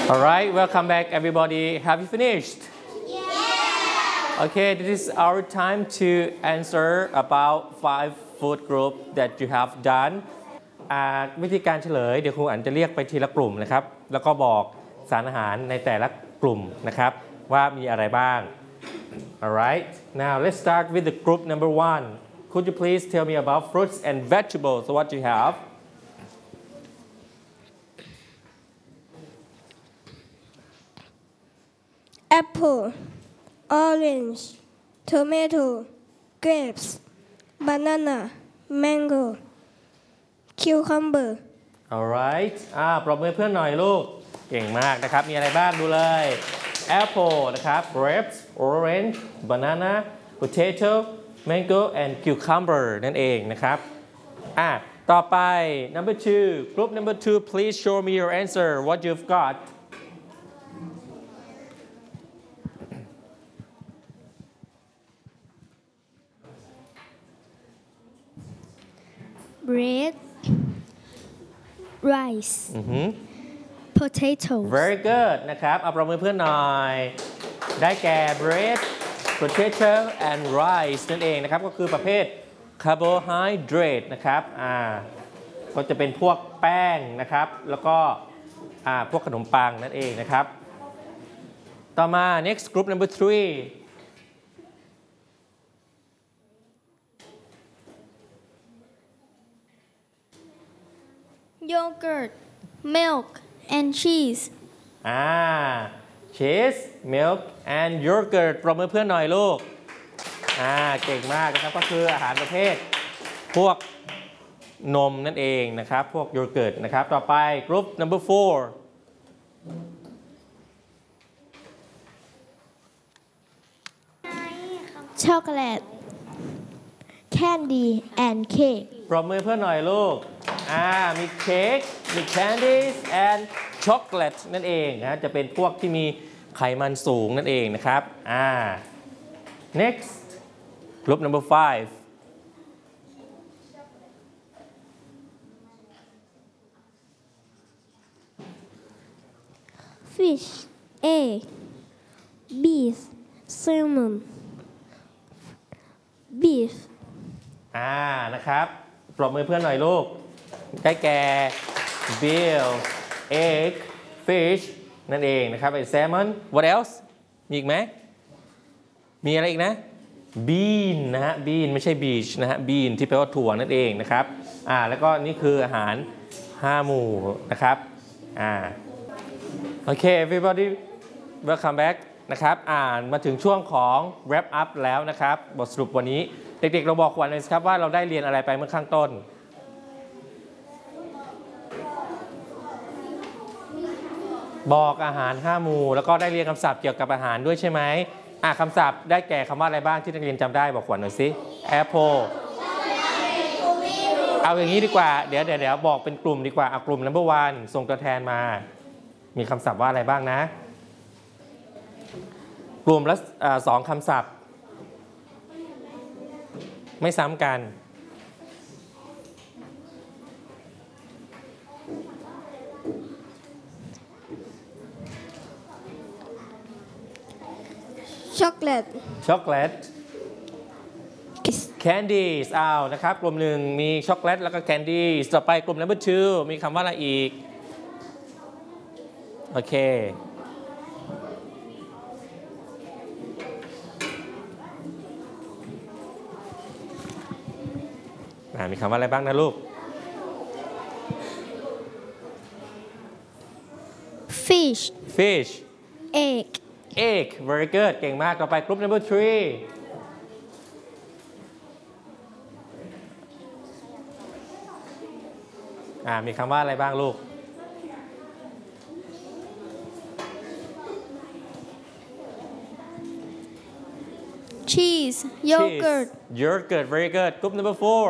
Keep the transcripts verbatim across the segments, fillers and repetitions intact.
All right, welcome back everybody. Have you finished? Yeah. Okay, this is our time to answer about five food group that you have done. วิธีการเฉลยเดี๋ยวครูอันจะเรียกไปทีละกลุ่มนะครับแล้วก็บอกสารอาหารในแต่ละกลุ่มนะครับว่ามีอะไรบ้าง Alright, now let's start with the group number one. Could you please tell me about fruits and vegetables? So what you have? Apple, orange, tomato, grapes, banana, mango, cucumber. Alright, อ่าปรบมือเพื่อนหน่อยลูกเก่งมากนะครับมีอะไรบ้างดูเลย Apple นะครับ grapes, orange, banana, potato, mango and cucumber นั่นเองนะครับอ่ะต่อไป number two group number two please show me your answer what you've got bread, rice, mm-hmm. potatoes. Very good นะครับเอาปรบมือเพื่อนหน่อยได้แก่ bread, potato and rice นั่นเองนะครับก็คือประเภท carbohydrate นะครับอ่าก็จะเป็นพวกแป้งนะครับแล้วก็อ่าพวกขนมปังนั่นเองนะครับต่อมา next group number three Yogurt, milk, and cheese. อ่า cheese milk and yogurt ปรบมือเพื่อนหน่อยลูกอ่าเก่งมากนะครับก็คืออาหารประเภทพวกนมนั่นเองนะครับพวกโยเกิร์ตนะครับต่อไป group number four Chocolate, candy, and cake. ปรบมือเพื่อนหน่อยลูกอ่ามีเค้กมี candies and chocolate นั่นเองนะจะเป็นพวกที่มีไขมันสูงนั่นเองนะครับอ่า next group number five Fish, egg, beef, salmon, beef. อ่านะครับปรบมือเพื่อนหน่อยลูกได้แก่ beef egg fish นั่นเองนะครับไอ้ salmon what else มีอีกไหมมีอะไรอีกนะ bean นะฮะ bean ไม่ใช่ beach นะฮะ bean ที่แปลว่าถั่วนั่นเองนะครับอ่าแล้วก็นี่คืออาหารห้าหมู่นะครับอ่าโอเค everybody welcome back นะครับอ่านมาถึงช่วงของ wrap up แล้วนะครับบทสรุปวันนี้เด็กๆเราบอกวันเลยครับว่าเราได้เรียนอะไรไปเมื่อข้างต้นบอกอาหารห้าหมู่แล้วก็ได้เรียนคำศัพท์เกี่ยวกับอาหารด้วยใช่ไหมอ่ะคำศัพท์ได้แก่คำว่าอะไรบ้างที่นักเรียนจำได้บอกขวัญหน่อยสิ Apple เอาอย่างนี้ดีกว่าเดี๋ยวเดี๋ยวเดี๋ยวบอกเป็นกลุ่มดีกว่าเอากลุ่ม number one ส่งตัวแทนมามีคำศัพท์ว่าอะไรบ้างนะกลุ่มละสองคำศัพท์ไม่ซ้ำกัน Chocolate, chocolate candies อ้าวนะครับกลุ่มหนึ่งมีช็อกโกแลตแล้วก็ candies ต่อไปกลุ่ม number two มีคำว่าอะไรอีกโอเคมีคำว่าอะไรบ้างนะลูก Fish, fish egg, egg very good เก่งมากต่อไปกลุ่ม number threeอ่ามีคำว่าอะไรบ้างลูก cheese, yogurt, cheese yogurt very good group number four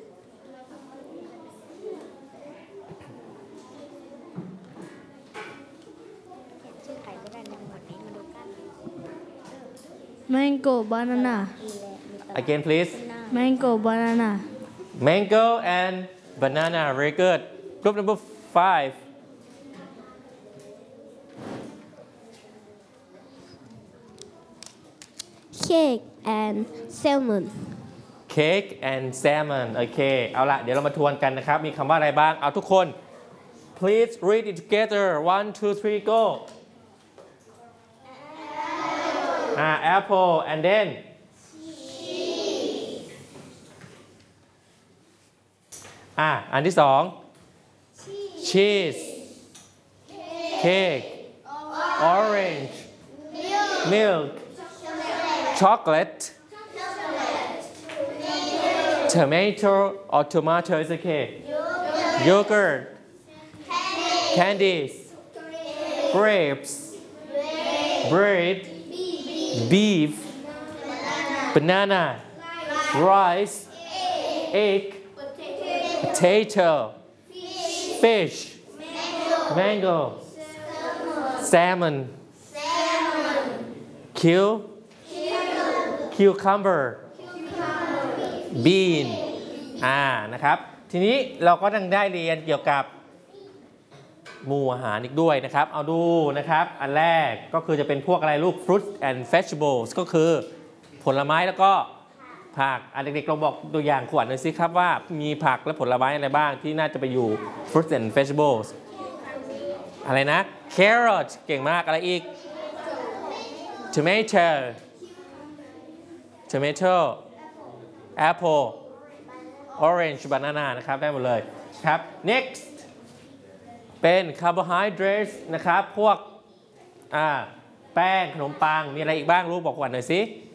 mango, banana, again please mango, banana, mango and banana very good group number five cake and salmon cake and salmon โอเค เอาละเดี๋ยวเรามาทวนกันนะครับ มีคำว่าอะไรบ้าง เอาทุกคน please read it together one two three go อ่า apple and then อ่าอันที่สอง cheese cake orange milk chocolate tomato or tomato is okay yogurt candies grapes bread beef banana rice egg potato fish mango salmon kill cucumber bean อ่านะครับ ทีนี้เราก็ต้องได้เรียนเกี่ยวกับหมู่อาหารอีกด้วยนะครับ เอาดูนะครับ อันแรกก็คือจะเป็นพวกอะไรลูก fruit and vegetables ก็คือผลไม้แล้วก็ผักอ่ะเด็กๆลองบอกตัวอย่างขวดหน่อยสิครับว่ามีผักและผลไม้อะไรบ้างที่น่าจะไปอยู่ fruit and vegetables อะไรนะ carrot เก่งมากอะไรอีก tomato tomato apple orange banana นะครับได้หมดเลยครับ next เป็น carbohydrates นะครับพวกอ่าแป้งขนมปังมีอะไรอีกบ้างลูกบอกก่อนหน่อยสิ